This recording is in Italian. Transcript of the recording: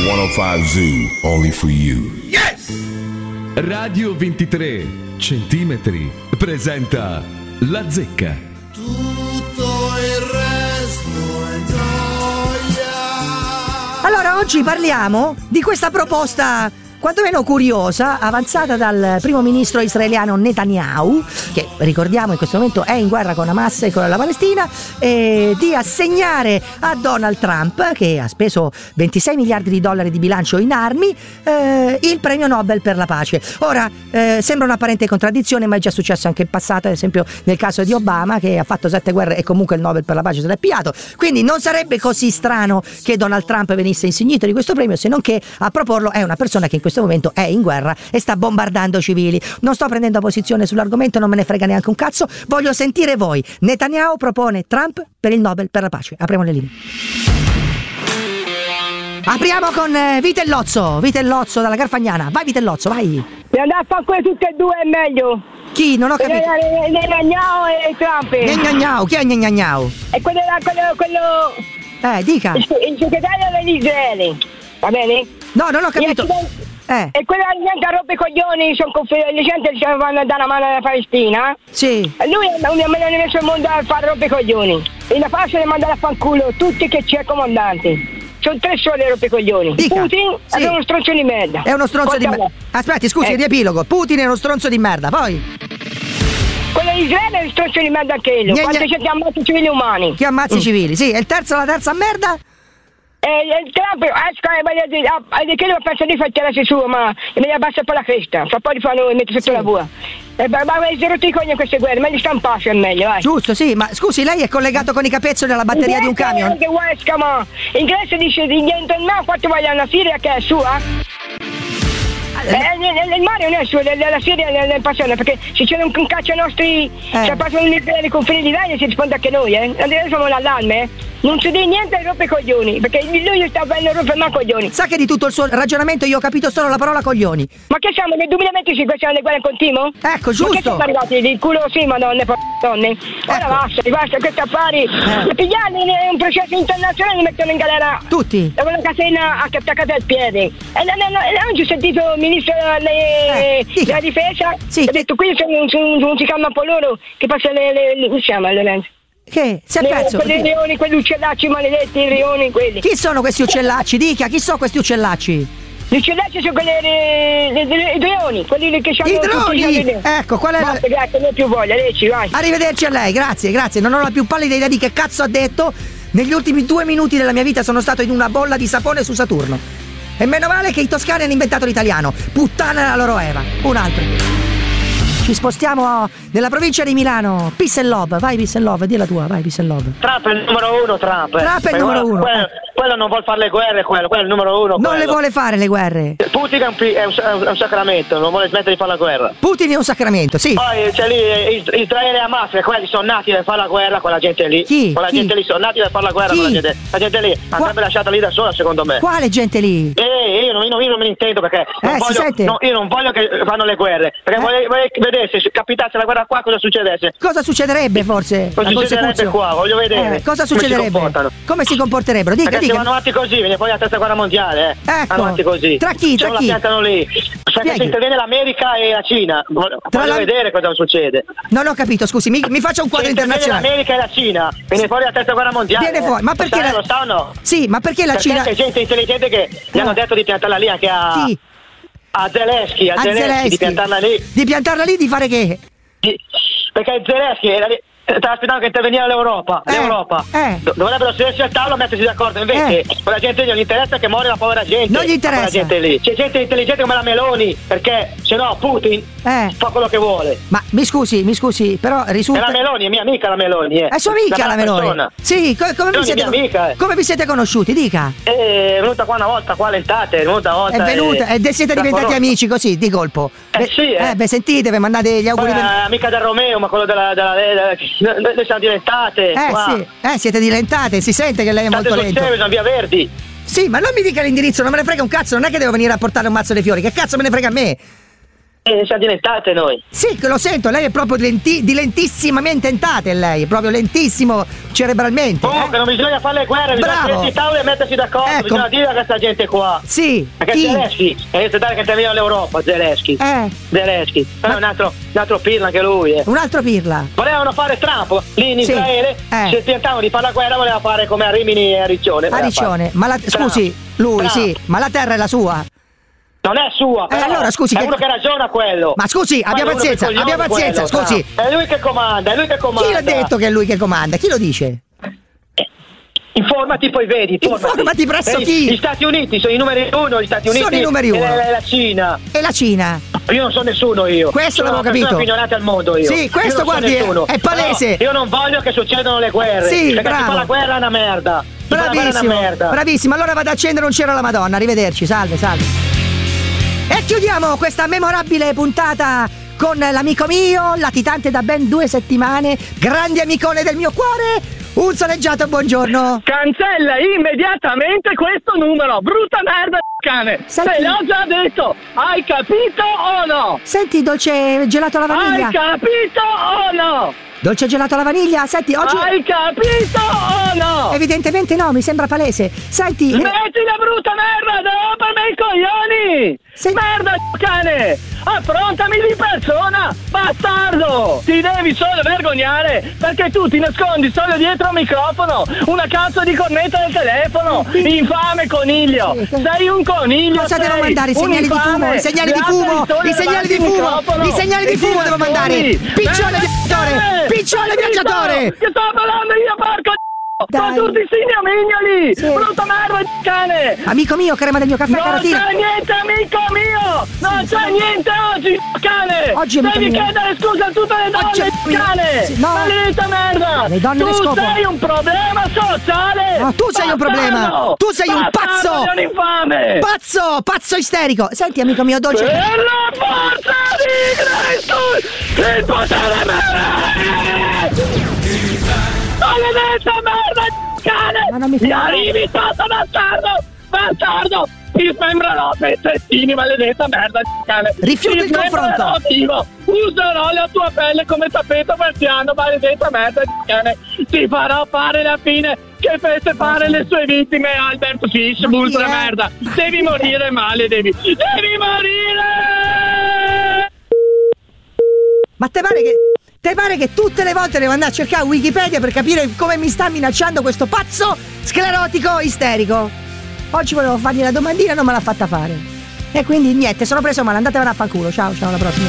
105 Zoo, only for you. Yes! Radio 23 centimetri presenta La Zecca. Tutto il resto è gioia. Allora, oggi parliamo di questa proposta quantomeno curiosa, avanzata dal primo ministro israeliano Netanyahu, che ricordiamo in questo momento è in guerra con Hamas e con la Palestina, di assegnare a Donald Trump, che ha speso 26 miliardi di dollari di bilancio in armi, il premio Nobel per la pace. Ora, sembra un'apparente contraddizione, ma è già successo anche in passato, ad esempio nel caso di Obama, che ha fatto 7 guerre e comunque il Nobel per la pace se l'è pigliato. Quindi non sarebbe così strano che Donald Trump venisse insignito di questo premio, se non che a proporlo è una persona che in questo momento è in guerra e sta bombardando civili. Non sto prendendo posizione sull'argomento, non me ne frega neanche un cazzo, voglio sentire voi. Netanyahu propone Trump per il Nobel per la pace. Apriamo le linee. Apriamo con Vitellozzo dalla Garfagnana. Vai Vitellozzo, vai. E andare a fare quelli tutti e due è meglio. Chi? Non ho capito. Netanyahu e Trump. Netanyahu, chi è Netanyahu? E quello Dica. il segretario dell'Israele, va bene? No, non ho capito. E quella gente rompe i coglioni, sono le gente che vanno a dare una mano alla Palestina. Sì. E lui me l'ha messo il mondo a fare rompe i coglioni. E la pace le manda a fanculo tutti che c'è comandanti. Sono 3 soli rompe i coglioni. Dica. Putin è uno stronzo di merda. È uno stronzo di merda. Aspetti, scusi, riepilogo. Putin è uno stronzo di merda, poi. Quello di Israele è uno stronzo di merda anche lui. Quante gente ammazza i civili umani. Che ammazza i civili, sì. E la terza merda? Il Trump che lo pensa di fare interesse suo, ma mi abbassa per la cresta, fa poi di farlo mettere sotto la bua. Ma si è rotto i cogni a queste guerre, meglio stamparsi è meglio, vai. Giusto, sì, ma scusi, lei è collegato con i capezzoli alla batteria di un camion? In Grecia dice di niente in mano, quanto vogliono la Siria che è sua? Il mare non è suo, la Siria è passione, perché se c'è un caccia nostri, se passano i confini di Venezia si risponde anche noi, Adesso siamo l'allarme, Non si dice niente ai rompe coglioni, perché lui sta bene rompe ma coglioni. Sa che di tutto il suo ragionamento io ho capito solo la parola coglioni. Ma che siamo nel 2025, siamo le guerre continuo? Ecco, giusto. Ma che siamo arrivati di culo sì, madonne, donne. Ora basta, questi affari. Pigliarli in un processo internazionale li mettono in galera. Tutti? Con una catena attaccata al piede. E oggi ho sentito il ministro della difesa. Sì. Ha detto qui non si calma un po' loro, che passa come si chiama Lorenzo? Che? Si è perso? Quei leoni, quegli uccellacci maledetti, i leoni quelli. Chi sono questi uccellacci? Dica, chi sono questi uccellacci? Gli uccellacci sono quelli i droni, quelli che hanno. I droni! Ecco, qual è Basta, grazie, non ho più voglia, leggi, vai. Arrivederci a lei, grazie. Non ho la più pallida idea di che cazzo ha detto. Negli ultimi 2 minuti della mia vita sono stato in una bolla di sapone su Saturno. E meno male che i toscani hanno inventato l'italiano. Puttana la loro Eva. Un altro. Ci spostiamo nella provincia di Milano. Peace and Love, vai Peace and Love, di la tua, vai Peace and Love. Trump è il numero 1, Trump. Trump è il numero 1. Quello non vuole fare le guerre, quello è il numero 1. Non le vuole fare le guerre. Putin è un sacramento, non vuole smettere di fare la guerra. Putin è un sacramento, sì. Poi c'è lì Israele e Hamas, e quelli sono nati per fare la guerra con la gente lì. Chi? Con la gente lì, sono nati per fare la guerra con la gente. La gente lì andrebbe lasciata lì da sola, secondo me. Quale gente lì? Io non me ne intendo, perché io non voglio che fanno le guerre. Perché vorrei vedere se capitasse la guerra qua cosa succedesse. Cosa succederebbe forse? Cosa succederebbe qua? Voglio vedere. Cosa succederebbe? Come si comporterebbero? Dica. Se vanno avanti così, viene poi la terza guerra mondiale. Ecco. Vanno avanti così. Tra chi? La piantano lì. Perché si interviene l'America e la Cina. Voglio vedere cosa succede. Non ho capito, scusi, mi faccia un quadro internazionale. L'America e la Cina. Viene fuori la terza guerra mondiale. Viene fuori. Ma perché lo sa o no? Sì, ma perché la Cina? C'è gente intelligente che gli hanno detto di piantarla lì anche a. Chi? A Zelensky, di piantarla lì. Di piantarla lì, di fare che? Perché Zelensky stava aspettando che interveniva l'Europa. Dovrebbero sedersi al tavolo e mettersi d'accordo. Invece quella gente non gli interessa che muore la povera gente. Non gli interessa. La gente lì. C'è gente intelligente come la Meloni, perché se no Putin fa quello che vuole. Ma mi scusi, però risulta. È la Meloni, è mia amica la Meloni. È sua amica la Meloni. Persona. Sì, come vi siete conosciuti? Dica. È venuta qua una volta, qua all'Entate, è venuta una volta. È venuta e siete diventati amici così, di colpo. Sì, sentite, vi mandate gli auguri. Amica del Romeo, ma quello della noi siamo diventate. Sì, siete diventate, si sente che lei è molto lento. Sono via Verdi. Sì, ma non mi dica l'indirizzo, non me ne frega un cazzo, non è che devo venire a portare un mazzo di fiori, che cazzo me ne frega a me? Siamo dilettate noi. Sì, che lo sento, lei è proprio di lentissimamente entate, lei, è proprio lentissimo cerebralmente. Comunque non bisogna fare le guerre, bisogna mettersi in tavola e mettersi d'accordo, bisogna dire a questa gente qua. Sì. Perché Zelensky, è dare che termina l'Europa, Zelensky. Zelensky, è un altro pirla anche lui. Un altro pirla. Volevano fare Trump lì in Israele, se tentavano di fare la guerra voleva fare come a Rimini e a Riccione. A Riccione, ma scusi, lui Trump. Sì, ma la terra è la sua. Non è sua, però allora scusi. È uno che ragiona quello. Ma scusi, abbia pazienza, scusi. È lui che comanda, Chi l'ha detto che è lui che comanda? Chi lo dice? Informati, poi vedi. Informati presso chi? Gli Stati Uniti sono i numeri uno, gli Stati Uniti sono i numeri uno. E la Cina. E la Cina? Io non so nessuno io. Questo l'avevo capito. Sono opinionata al mondo io. Sì, questo guardi è palese. Però io non voglio che succedano le guerre. Sì, perché chi fa la guerra è una merda. Bravissimo. Allora vado a accendere un cero alla Madonna. Arrivederci, salve. E chiudiamo questa memorabile puntata con l'amico mio, latitante da ben 2 settimane, grande amicone del mio cuore, un soleggiato buongiorno. Cancella immediatamente questo numero, brutta merda cane. Te l'ho già detto, hai capito o no? Senti, dolce gelato alla vaniglia. Hai capito o no? Dolce gelato alla vaniglia, senti, oggi... Hai capito o no? Evidentemente no, mi sembra palese. Senti... Metti la brutta merda, non per me i coglioni! Merda, cane! Affrontami di persona, bastardo! Ti devi solo vergognare, perché tu ti nascondi solo dietro un microfono, una cazzo di cornetta del telefono! Infame coniglio! Sei un coniglio! Cosa devo mandare? I segnali di fumo? I segnali di fumo? I segnali di fumo? I segnali di fumo devo mandare! Piccione viaggiatore! Piccione viaggiatore! Che sto parlando io, porco! Sono tutti signomignoli! Brutta merda, cane! Amico mio, crema del mio caffè caratina! Non c'è niente, amico mio! Non c'è niente oggi, cane! Oggi devi chiedere scusa a tutte le donne, cane! Maledetta merda! Le donne le tu sei un problema sociale! No, tu sei un problema! Tu sei un pazzo! Sei un infame! Pazzo isterico! Senti, amico mio, dolce... Per la forza di Cristo! Il potere merda! Maledetta merda, cane! Ma non mi arrivi sotto, bastardo! Ti smembrerò pezzettini, maledetta merda, cane! Rifiuti il confronto! Userò la tua pelle come tappeto persiano, maledetta merda, cane! Ti farò fare la fine che fece fare le sue vittime Albert Fish, ultra merda! Devi morire male, devi morire! Ma te pare che tutte le volte devo andare a cercare Wikipedia per capire come mi sta minacciando questo pazzo sclerotico isterico? Oggi volevo fargli la domandina, non me l'ha fatta fare. E quindi niente, sono preso male, andatevene a fanculo. Ciao, alla prossima.